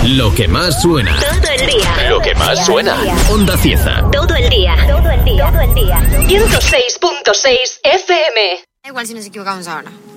Lo que más suena. Todo el día. Lo que más suena. Onda Cieza. Todo el día. Todo el día. Todo el día. 106.6 FM. Da igual si nos equivocamos ahora.